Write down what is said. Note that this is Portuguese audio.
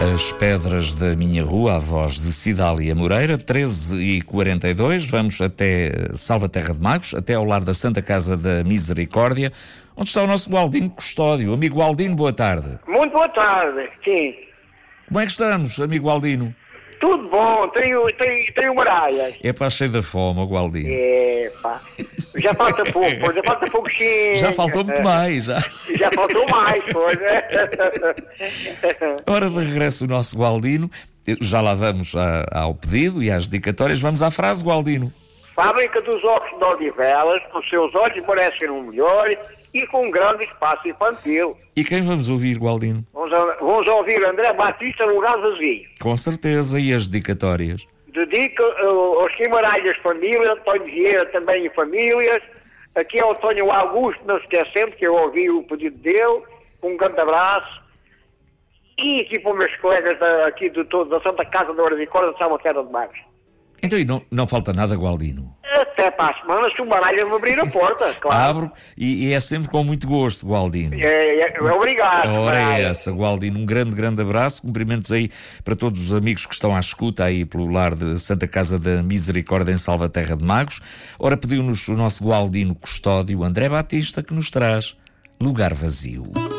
As pedras da minha rua, a voz de Cidália Moreira, 13h42. Vamos até Salvaterra de Magos, até ao lar da Santa Casa da Misericórdia, onde está o nosso Gualdino Custódio. Amigo Gualdino, boa tarde. Muito boa tarde, sim. Como é que estamos, amigo Gualdino? Tudo bom, tenho maralhas. É para cheio da fome, o Gualdino. É, pá. Já falta pouco, sim. Já faltou muito mais, já. Já faltou mais, pois. Ora, de regresso o nosso Gualdino. Já lá vamos ao pedido e às dedicatórias. Vamos à frase, Gualdino. Fábrica dos ovos de Odivelas, os seus olhos merecem o melhor e com um grande espaço infantil. E quem vamos ouvir, Gualdino? Vamos ouvir André Batista, Lugar Vazio. Com certeza, e as dedicatórias? Dedica aos Guimarães família, António Vieira também e famílias. Aqui é o António Augusto, não esquecendo que eu ouvi o pedido dele. Um grande abraço. E aqui para os meus colegas aqui da Santa Casa da Misericórdia de Salvaterra de Magos. Então, e não falta nada, Gualdino? Até para a semana, se o baralho me abrir a porta, claro. Abro e é sempre com muito gosto, Gualdino. Obrigado. Ora é essa, Gualdino, um grande abraço, cumprimentos aí para todos os amigos que estão à escuta aí pelo lar de Santa Casa da Misericórdia em Salvaterra de Magos. Ora, pediu-nos o nosso Gualdino Custódio, André Batista, que nos traz Lugar Vazio.